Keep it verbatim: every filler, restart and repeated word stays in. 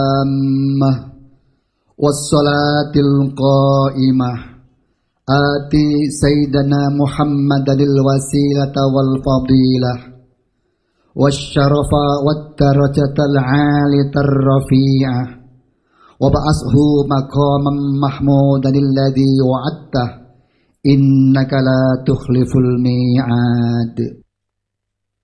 التامة والصلاة القائمة آتي سيدنا محمد الوسيلة والفضيلة والشرف والدرجة العالية الرفيعة وبعثه مقاما محمودا الذي وعدته إنك لا تخلف الميعاد.